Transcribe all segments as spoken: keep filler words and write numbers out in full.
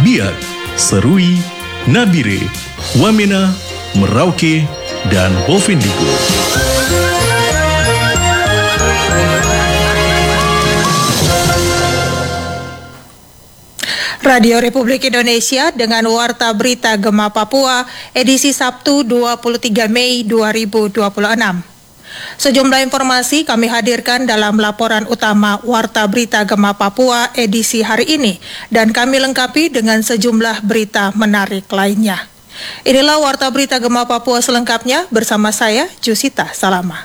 Biak, Serui, Nabire, Wamena, Merauke, dan Bovendigul. Radio Republik Indonesia dengan Warta Berita Gema Papua, edisi Sabtu dua puluh tiga Mei dua ribu dua puluh enam. Sejumlah informasi kami hadirkan dalam laporan utama Warta Berita Gema Papua edisi hari ini, dan kami lengkapi dengan sejumlah berita menarik lainnya. Inilah Warta Berita Gema Papua selengkapnya bersama saya, Jusita Salama.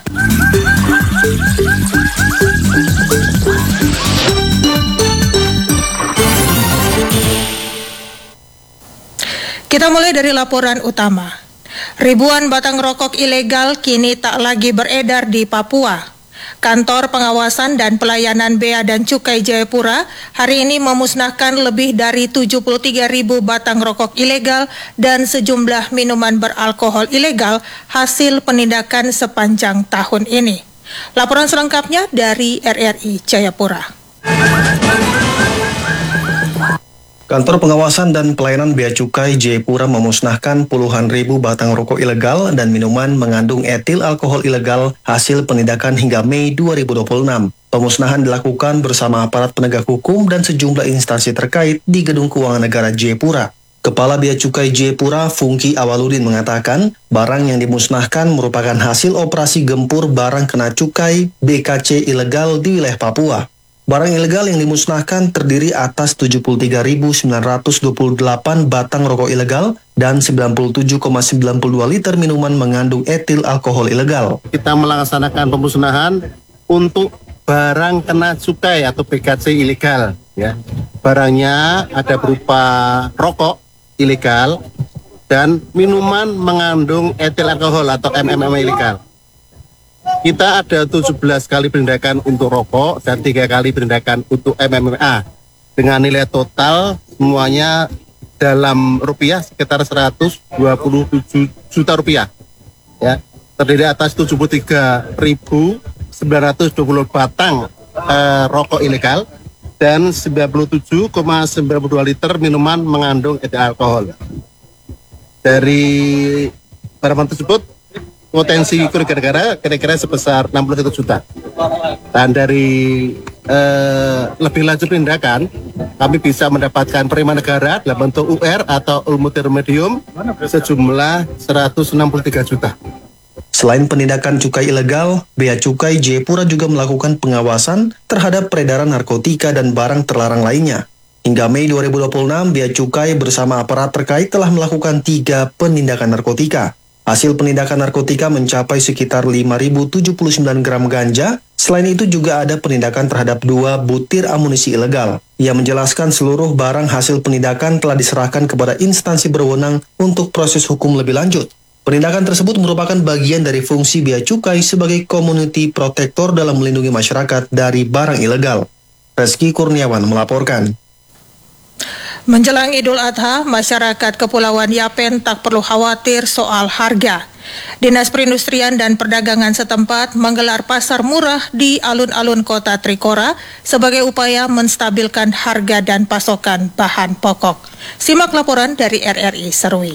Kita mulai dari laporan utama. Ribuan batang rokok ilegal kini tak lagi beredar di Papua. Kantor Pengawasan dan Pelayanan Bea dan Cukai Jayapura hari ini memusnahkan lebih dari tujuh puluh tiga ribu batang rokok ilegal dan sejumlah minuman beralkohol ilegal hasil penindakan sepanjang tahun ini. Laporan selengkapnya dari R R I Jayapura. Kantor Pengawasan dan Pelayanan Bea Cukai Jayapura memusnahkan puluhan ribu batang rokok ilegal dan minuman mengandung etil alkohol ilegal hasil penindakan hingga Mei dua ribu dua puluh enam. Pemusnahan dilakukan bersama aparat penegak hukum dan sejumlah instansi terkait di Gedung Keuangan Negara Jayapura. Kepala Bea Cukai Jayapura, Fungki Awaludin, mengatakan barang yang dimusnahkan merupakan hasil operasi gempur barang kena cukai B K C ilegal di wilayah Papua. Barang ilegal yang dimusnahkan terdiri atas tujuh puluh tiga ribu sembilan ratus dua puluh delapan batang rokok ilegal dan sembilan puluh tujuh koma sembilan dua liter minuman mengandung etil alkohol ilegal. Kita melaksanakan pemusnahan untuk barang kena cukai atau B K C ilegal. Ya. Barangnya ada berupa rokok ilegal dan minuman mengandung etil alkohol atau M M M ilegal. Kita ada tujuh belas kali penindakan untuk rokok dan tiga kali penindakan untuk M M M A. Dengan nilai total semuanya dalam rupiah sekitar seratus dua puluh tujuh juta rupiah. Ya, terdiri atas tujuh puluh tiga ribu sembilan ratus dua puluh batang eh, rokok ilegal dan sembilan puluh tujuh koma sembilan dua liter minuman mengandung etil alkohol. Dari barang tersebut potensi kerugian negara kira-kira sebesar enam puluh satu juta. Dan dari eh, lebih lanjut penindakan, kami bisa mendapatkan penerimaan negara dalam bentuk U R atau ultimum remedium sejumlah seratus enam puluh tiga juta. Selain penindakan cukai ilegal, Bea Cukai Jayapura juga melakukan pengawasan terhadap peredaran narkotika dan barang terlarang lainnya. Hingga Mei dua ribu dua puluh enam, Bea Cukai bersama aparat terkait telah melakukan tiga penindakan narkotika. Hasil penindakan narkotika mencapai sekitar lima ribu tujuh puluh sembilan gram ganja. Selain itu juga ada penindakan terhadap dua butir amunisi ilegal. Ia menjelaskan seluruh barang hasil penindakan telah diserahkan kepada instansi berwenang untuk proses hukum lebih lanjut. Penindakan tersebut merupakan bagian dari fungsi Bea Cukai sebagai community protector dalam melindungi masyarakat dari barang ilegal. Reski Kurniawan melaporkan. Menjelang Idul Adha, masyarakat Kepulauan Yapen tak perlu khawatir soal harga. Dinas Perindustrian dan Perdagangan setempat menggelar pasar murah di alun-alun kota Trikora sebagai upaya menstabilkan harga dan pasokan bahan pokok. Simak laporan dari R R I Serui.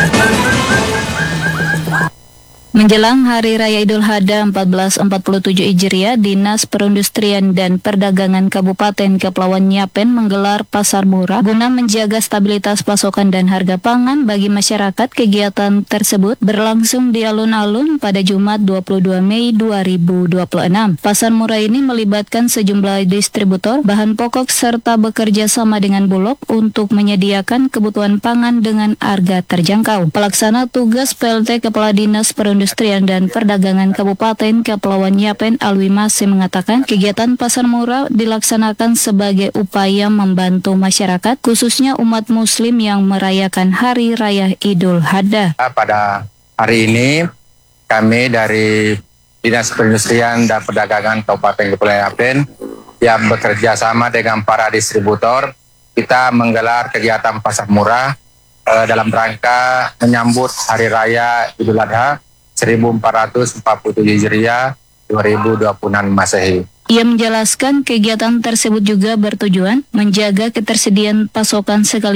Menjelang Hari Raya Idul Adha seribu empat ratus empat puluh tujuh Hijriah, Dinas Perindustrian dan Perdagangan Kabupaten Kepulauan Yapen menggelar pasar murah guna menjaga stabilitas pasokan dan harga pangan bagi masyarakat. Kegiatan tersebut berlangsung di alun-alun pada Jumat dua puluh dua Mei dua ribu dua puluh enam. Pasar murah ini melibatkan sejumlah distributor bahan pokok serta bekerja sama dengan Bulog untuk menyediakan kebutuhan pangan dengan harga terjangkau. Pelaksana tugas P L T Kepala Dinas Perindustrian Perindustrian dan Perdagangan Kabupaten Kepulauan Yapen Alwi Masih mengatakan kegiatan pasar murah dilaksanakan sebagai upaya membantu masyarakat khususnya umat muslim yang merayakan Hari Raya Idul Adha. Pada hari ini kami dari Dinas Perindustrian dan Perdagangan Kabupaten Kepulauan Yapen yang bekerja sama dengan para distributor, kita menggelar kegiatan pasar murah eh, dalam rangka menyambut Hari Raya Idul Adha seribu empat ratus empat puluh tujuh Hijriah dua ribu dua puluh enam Masehi. Ia menjelaskan kegiatan tersebut juga bertujuan menjaga ketersediaan pasokan sekali